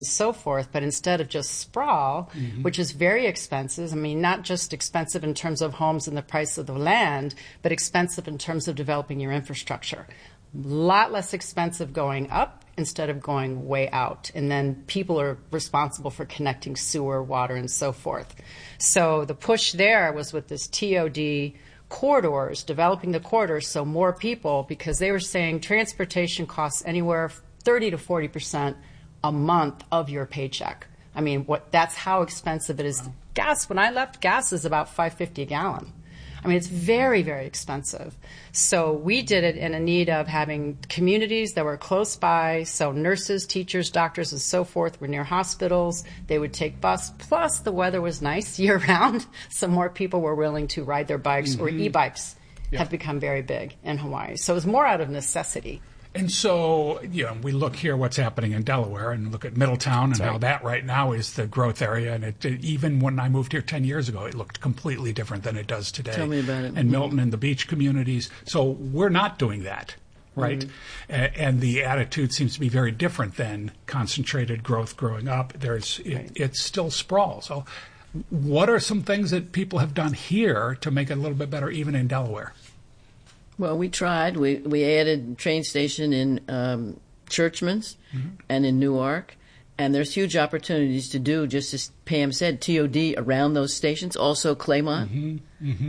so forth, but instead of just sprawl, which is very expensive, I mean, not just expensive in terms of homes and the price of the land, but expensive in terms of developing your infrastructure. A lot less expensive going up instead of going way out. And then people are responsible for connecting sewer, water, and so forth. So the push there was with this TOD corridors, developing the corridors so more people, because they were saying transportation costs anywhere 30 to 40% a month of your paycheck. I mean, that's how expensive it is. Gas, when I left, gas is about $5.50 a gallon. I mean, it's very, very expensive. So we did it in a need of having communities that were close by. So nurses, teachers, doctors, and so forth were near hospitals. They would take bus. Plus, the weather was nice year-round, so more people were willing to ride their bikes, or e-bikes have become very big in Hawaii. So it was more out of necessity. And so, we look here what's happening in Delaware and look at Middletown and how that right now is the growth area. And even when I moved here 10 years ago, it looked completely different than it does today. Tell me about it. And Milton and the beach communities. So we're not doing that, right? And the attitude seems to be very different than concentrated growth growing up. It's still sprawl. So what are some things that people have done here to make it a little bit better even in Delaware? Well, we tried. We added train station in Churchman's and in Newark, and there's huge opportunities to do, just as Pam said, TOD around those stations, also Claymont.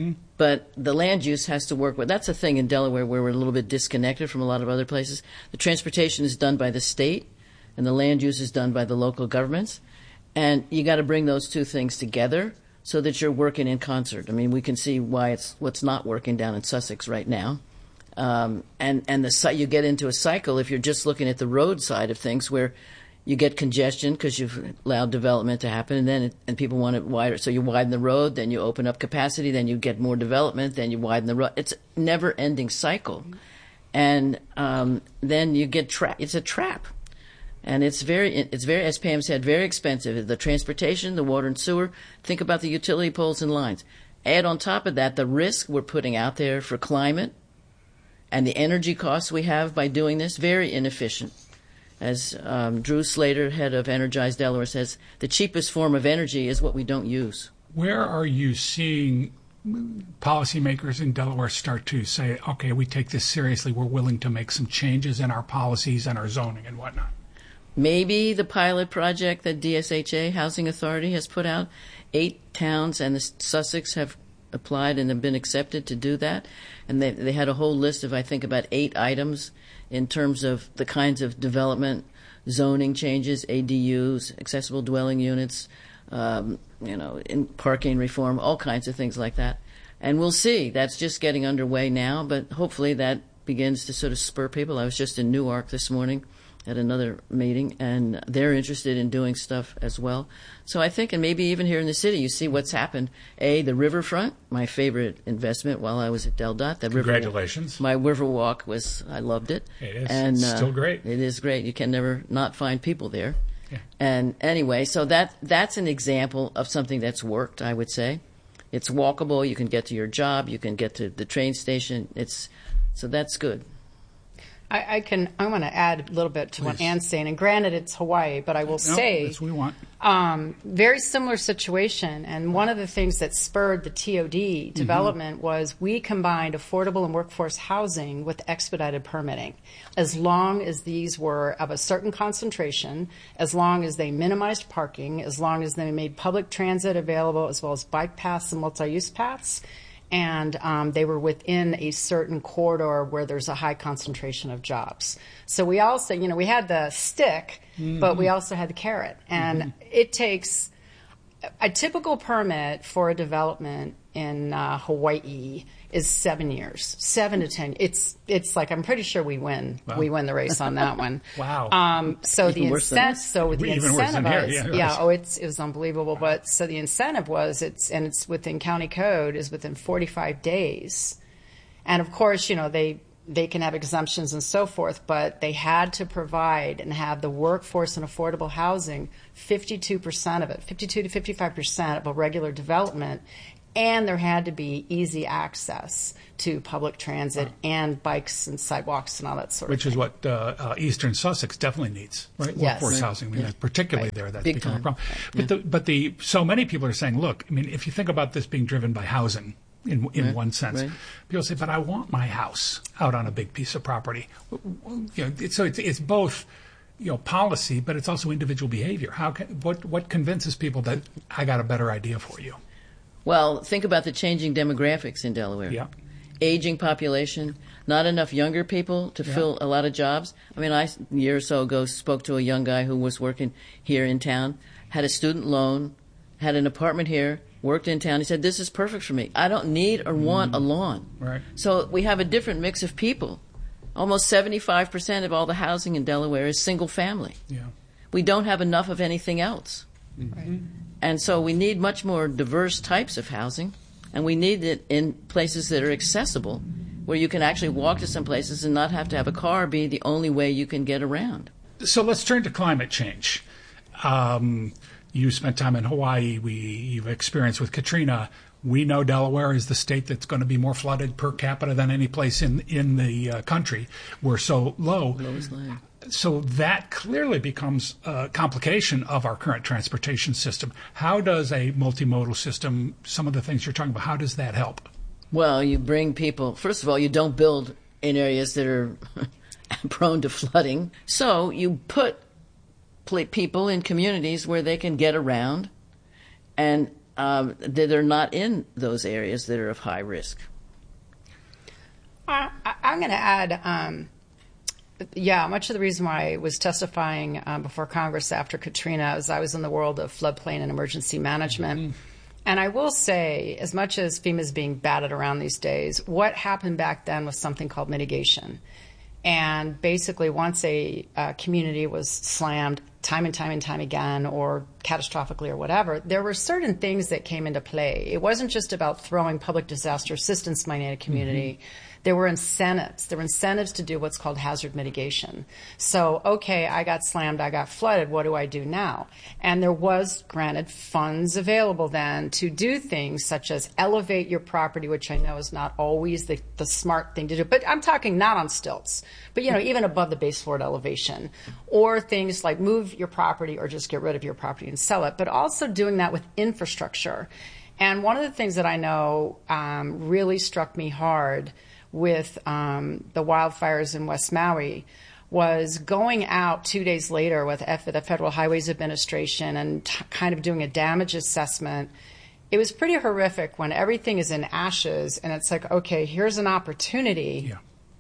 But the land use has to work with. That's a thing in Delaware where we're a little bit disconnected from a lot of other places. The transportation is done by the state, and the land use is done by the local governments, and you got to bring those two things together so that you're working in concert. I mean, we can see what's not working down in Sussex right now. And you get into a cycle if you're just looking at the road side of things where you get congestion because you've allowed development to happen, and people want it wider. So you widen the road, then you open up capacity, then you get more development, then you widen the road. It's a never-ending cycle. And then you get trapped. It's a trap. And it's very, as Pam said, very expensive. The transportation, the water and sewer. Think about the utility poles and lines. Add on top of that the risk we're putting out there for climate and the energy costs we have by doing this. Very inefficient. As Drew Slater, head of Energize Delaware, says, the cheapest form of energy is what we don't use. Where are you seeing policymakers in Delaware start to say, okay, we take this seriously, we're willing to make some changes in our policies and our zoning and whatnot? Maybe the pilot project that DSHA, Housing Authority, has put out. 8 towns and the Sussex have applied and have been accepted to do that. And they had a whole list of, I think, about 8 items in terms of the kinds of development, zoning changes, ADUs, accessible dwelling units, in parking reform, all kinds of things like that. And we'll see. That's just getting underway now, but hopefully that begins to sort of spur people. I was just in Newark this morning at another meeting, and they're interested in doing stuff as well. So I think, and maybe even here in the city, you see what's happened. The riverfront, my favorite investment while I was at Del Dot. Congratulations. My Riverwalk I loved it. It is. And, it's still great. It is great. You can never not find people there. Yeah. And anyway, so that's an example of something that's worked, I would say. It's walkable. You can get to your job. You can get to the train station. So that's good. I want to add a little bit to what Ann's saying, and granted it's Hawaii, but I will say that's what we want. Very similar situation, and one of the things that spurred the TOD development was we combined affordable and workforce housing with expedited permitting. As long as these were of a certain concentration, as long as they minimized parking, as long as they made public transit available, as well as bike paths and multi-use paths, and they were within a certain corridor where there's a high concentration of jobs. So we also, we had the stick, but we also had the carrot. And it takes a typical permit for a development in Hawaii is 7 years, 7 to 10. It's like, I'm pretty sure we win. Wow. We win the race on that one. Wow. So the incentive, it was unbelievable. Wow. But so the incentive was it's within county code is within 45 days, and of course they can have exemptions and so forth, but they had to provide and have the workforce and affordable housing, 52% of it, 52 to 55% of a regular development and there had to be easy access to public transit and bikes and sidewalks and all that sort of thing. Which is what Eastern Sussex definitely needs, right? Yes. Workforce housing, I mean, particularly there, that's Big become a time. problem. But so many people are saying, look, I mean, if you think about this being driven by housing in one sense, people say, but I want my house out on a big piece of property. So it's both, policy, but it's also individual behavior. What convinces people that I got a better idea for you? Well, think about the changing demographics in Delaware. Yeah. Aging population, not enough younger people to fill a lot of jobs. I mean, a year or so ago spoke to a young guy who was working here in town, had a student loan, had an apartment here, worked in town. He said, this is perfect for me. I don't need or want a lawn. Right. So we have a different mix of people. Almost 75% of all the housing in Delaware is single family. Yeah. We don't have enough of anything else. Right. And so we need much more diverse types of housing, and we need it in places that are accessible, where you can actually walk to some places and not have to have a car be the only way you can get around. So let's turn to climate change. You spent time in Hawaii. You've experienced with Katrina. We know Delaware is the state that's going to be more flooded per capita than any place in the country. We're so low. Lowest line. So that clearly becomes a complication of our current transportation system. How does a multimodal system, some of the things you're talking about, how does that help? Well, you bring people, first of all, you don't build in areas that are prone to flooding. So you put people in communities where they can get around and that are not in those areas that are of high risk. I'm going to add, much of the reason why I was testifying before Congress after Katrina is I was in the world of floodplain and emergency management. Mm-hmm. And I will say, as much as FEMA is being batted around these days, what happened back then was something called mitigation. And basically, once a community was slammed time and time again, or catastrophically or whatever, there were certain things that came into play. It wasn't just about throwing public disaster assistance money at a community. Mm-hmm. There were incentives. There were incentives to do what's called hazard mitigation. So, okay, I got slammed, I got flooded, what do I do now? And there was, granted, funds available then to do things such as elevate your property, which I know is not always the smart thing to do. But I'm talking not on stilts, but, even above the base floor elevation. Or things like move your property or just get rid of your property and sell it. But also doing that with infrastructure. And one of the things that I know really struck me hard with the wildfires in West Maui was going out 2 days later with the Federal Highways Administration and kind of doing a damage assessment. It was pretty horrific when everything is in ashes and it's like, okay, here's an opportunity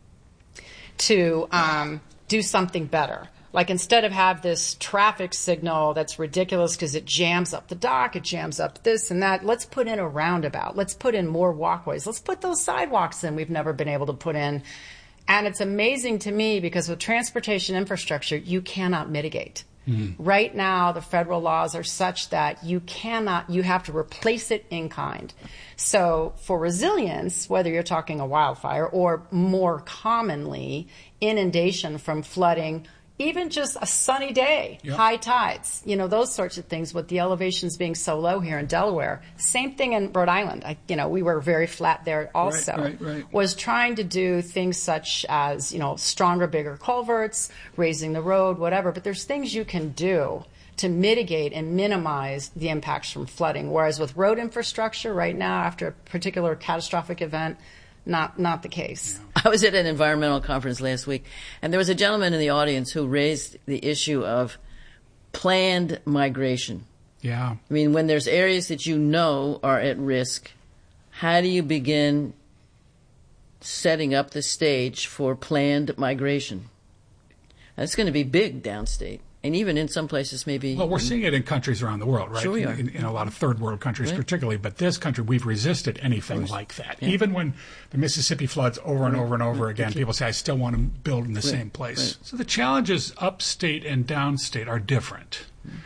to do something better. Like instead of have this traffic signal that's ridiculous because it jams up the dock, it jams up this and that, let's put in a roundabout. Let's put in more walkways. Let's put those sidewalks in we've never been able to put in. And it's amazing to me because with transportation infrastructure, you cannot mitigate. Mm-hmm. Right now, the federal laws are such that you have to replace it in kind. So for resilience, whether you're talking a wildfire or more commonly inundation from flooding, even just a sunny day, high tides, those sorts of things with the elevations being so low here in Delaware. Same thing in Rhode Island. We were very flat there also. Right. Was trying to do things such as, stronger, bigger culverts, raising the road, whatever. But there's things you can do to mitigate and minimize the impacts from flooding. Whereas with road infrastructure right now, after a particular catastrophic event, not the case. I was at an environmental conference last week, and there was a gentleman in the audience who raised the issue of planned migration. Yeah. I mean, when there's areas that are at risk, how do you begin setting up the stage for planned migration? That's going to be big downstate. And even in some places, maybe... Well, we're seeing it in countries around the world, right? Sure we are. In a lot of third world countries particularly. But this country, we've resisted anything like that. Yeah. Even when the Mississippi floods over and over and over again, people say, I still want to build in the same place. Right. So the challenges upstate and downstate are different.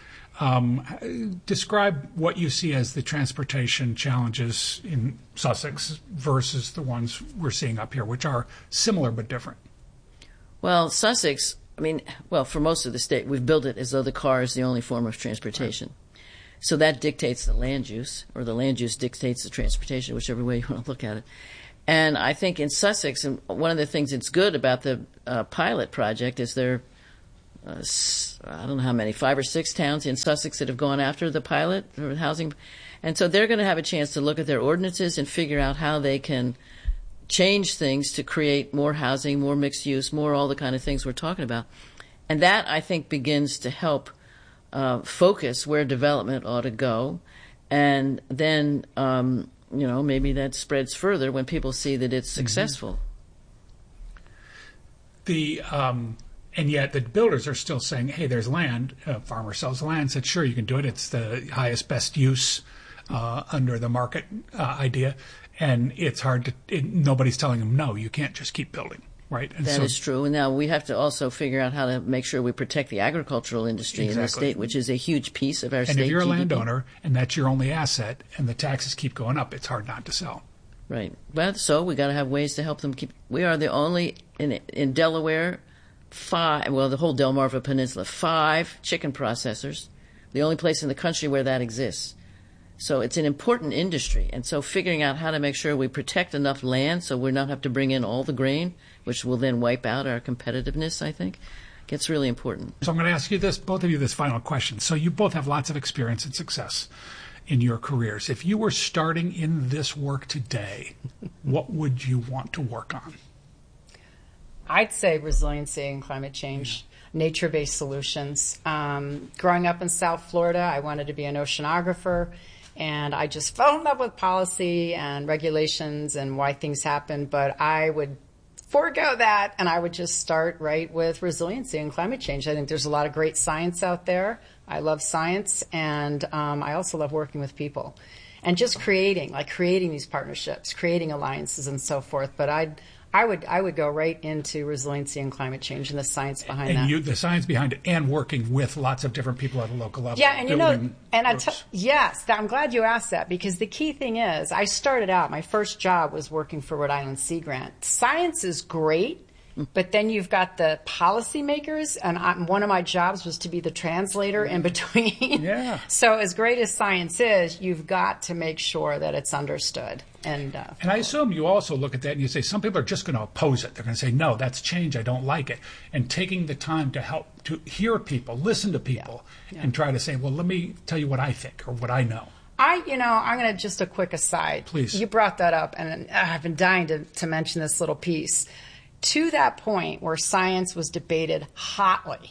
Describe what you see as the transportation challenges in Sussex versus the ones we're seeing up here, which are similar but different. Well, Sussex... for most of the state, we've built it as though the car is the only form of transportation. Right. So that dictates the land use, or the land use dictates the transportation, whichever way you want to look at it. And I think in Sussex, and one of the things that's good about the pilot project is there, I don't know how many, 5 or 6 towns in Sussex that have gone after the pilot or housing. And so they're going to have a chance to look at their ordinances and figure out how they can change things to create more housing, more mixed use, more all the kind of things we're talking about. And that, I think, begins to help focus where development ought to go. And then, maybe that spreads further when people see that it's successful. And yet the builders are still saying, hey, there's land. Farmer sells land, said, sure, you can do it. It's the highest, best use under the market idea. And it's hard to, nobody's telling them, no, you can't just keep building, right? And that is true. And now we have to also figure out how to make sure we protect the agricultural industry in the state, which is a huge piece of our state. And if you're GDP. A landowner and that's your only asset and the taxes keep going up, it's hard not to sell. Right. Well, so we got to have ways to help them keep. We are the only, in Delaware, the whole Delmarva Peninsula, 5 chicken processors, the only place in the country where that exists. So it's an important industry. And so figuring out how to make sure we protect enough land so we don't have to bring in all the grain, which will then wipe out our competitiveness, I think, gets really important. So I'm going to ask you this, both of you, this final question. So you both have lots of experience and success in your careers. If you were starting in this work today, what would you want to work on? I'd say resiliency and climate change, nature-based solutions. Growing up in South Florida, I wanted to be an oceanographer, and I just fell in love with policy and regulations and why things happen, but I would forego that, and I would just start right with resiliency and climate change. I think there's a lot of great science out there. I love science, and I also love working with people. And just creating these partnerships, creating alliances and so forth, but I would go right into resiliency and climate change and the science behind that. The science behind it, and working with lots of different people at a local level. Yeah, and yes, I'm glad you asked that, because the key thing is, I started out, my first job was working for Rhode Island Sea Grant. Science is great, but then you've got the policymakers, and one of my jobs was to be the translator in between. Yeah. So as great as science is, you've got to make sure that it's understood. And I assume you also look at that and you say some people are just going to oppose it. They're going to say, no, that's change. I don't like it. And taking the time to help to hear people, listen to people, and try to say, well, let me tell you what I think or what I know. I'm going to just a quick aside. Please. You brought that up, and I've been dying to mention this little piece. To that point where science was debated hotly,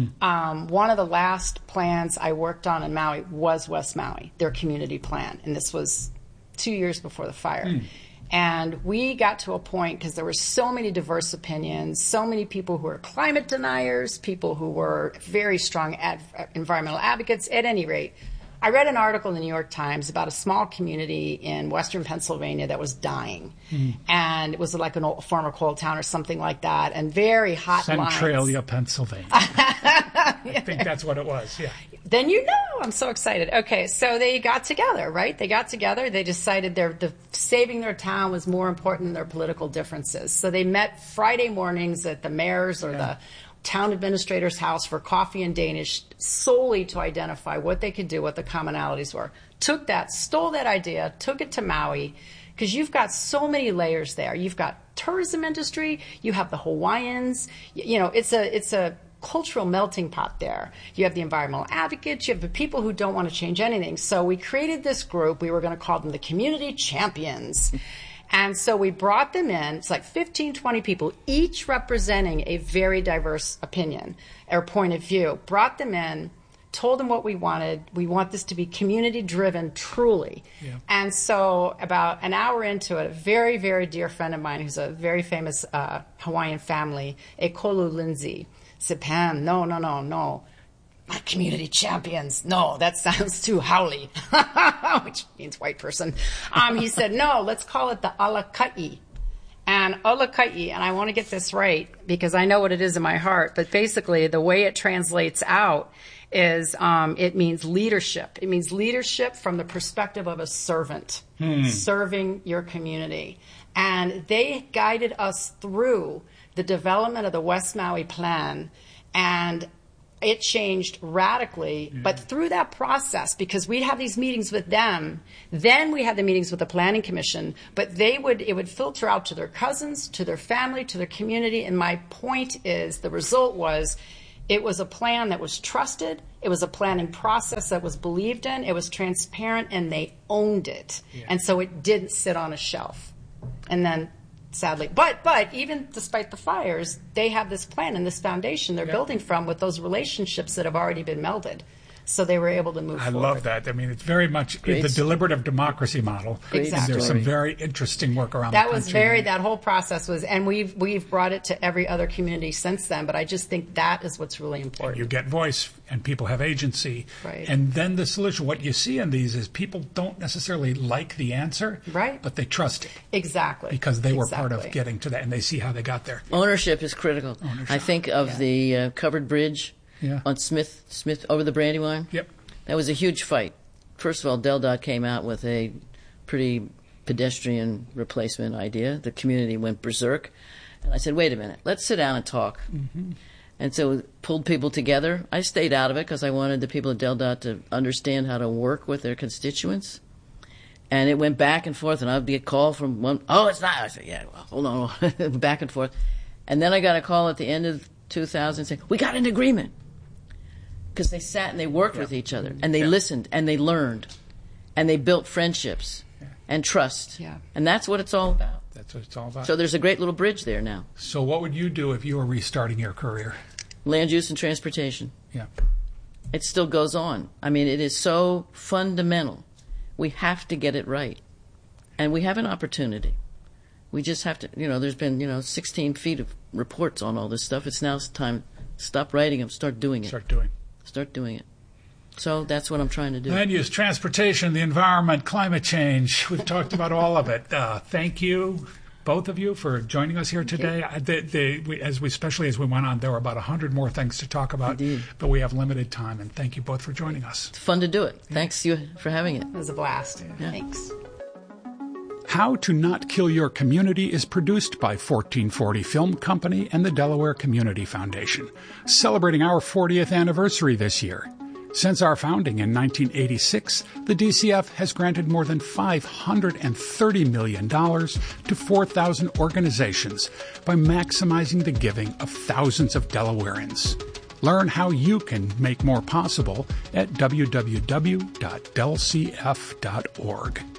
one of the last plans I worked on in Maui was West Maui, their community plan. And this was 2 years before the fire. And we got to a point, because there were so many diverse opinions, so many people who were climate deniers, people who were very strong environmental advocates. At any rate, I read an article in the New York Times about a small community in western Pennsylvania that was dying. And it was like a former coal town or something like that, and very hot lines. Centralia, Pennsylvania. I think that's what it was, yeah. Then I'm so excited. Okay, so they got together, right? They got together. They decided saving their town was more important than their political differences. So they met Friday mornings at the mayor's or the town administrator's house for coffee and Danish, solely to identify what they could do, what the commonalities were. Stole that idea, took it to Maui, because you've got so many layers there. You've got tourism industry, you have the Hawaiians, it's a cultural melting pot there. You have the environmental advocates, you have the people who don't want to change anything. So we created this group. We were going to call them the Community Champions. And so we brought them in. It's like 15, 20 people, each representing a very diverse opinion or point of view. Brought them in, told them what we wanted. We want this to be community-driven, truly. Yeah. And so about an hour into it, a very, very dear friend of mine who's a very famous Hawaiian family, Ekolu Lindsay, said, Pam, no. My community champions. No, that sounds too haole, which means white person. He said, no, let's call it the Alakai. And Alakai, and I want to get this right because I know what it is in my heart, but basically the way it translates out is it means leadership. It means leadership from the perspective of a servant, serving your community. And they guided us through the development of the West Maui plan, and it changed radically. Yeah. But through that process, because we'd have these meetings with them, then we had the meetings with the Planning Commission, but it would filter out to their cousins, to their family, to their community. And my point is, the result was, it was a plan that was trusted. It was a planning process that was believed in. It was transparent, and they owned it. Yeah. And so it didn't sit on a shelf. And then, sadly, but even despite the fires, they have this plan and this foundation they're building from with those relationships that have already been melded. So they were able to move forward. I love that. I mean, it's very much the deliberative democracy model. Exactly. And there's some very interesting work around that. That whole process was, and we've brought it to every other community since then, but I just think that is what's really important. And you get voice, and people have agency. Right. And then the solution, what you see in these is people don't necessarily like the answer, right, but they trust it. Exactly. Because they were part of getting to that, and they see how they got there. Ownership is critical. I think of the covered bridge on Smith over the Brandywine. Yep. That was a huge fight. First of all, DelDOT came out with a pretty pedestrian replacement idea. The community went berserk. And I said, wait a minute, let's sit down and talk. Mm-hmm. And so pulled people together. I stayed out of it because I wanted the people at DelDOT to understand how to work with their constituents. And it went back and forth, and I'd get a call from one, oh, it's not. I said, yeah, well, hold on, back and forth. And then I got a call at the end of 2000 saying, we got an agreement. Because they sat and they worked with each other, and they listened, and they learned, and they built friendships and trust. Yeah. And that's what it's all about. That's what it's all about. So there's a great little bridge there now. So what would you do if you were restarting your career? Land use and transportation. Yeah. It still goes on. I mean, it is so fundamental. We have to get it right. And we have an opportunity. We just have to, there's been, 16 feet of reports on all this stuff. It's now time to stop writing them, start doing it. Start doing it. So that's what I'm trying to do. Land use, transportation, the environment, climate change. We've talked about all of it. Thank you, both of you, for joining us here today. Especially as we went on, there were about 100 more things to talk about. Indeed. But we have limited time, and thank you both for joining us. It's fun to do it. Thanks you for having it. It was a blast. Yeah. Thanks. How to Not Kill Your Community is produced by 1440 Film Company and the Delaware Community Foundation, celebrating our 40th anniversary this year. Since our founding in 1986, the DCF has granted more than $530 million to 4,000 organizations by maximizing the giving of thousands of Delawareans. Learn how you can make more possible at www.delcf.org.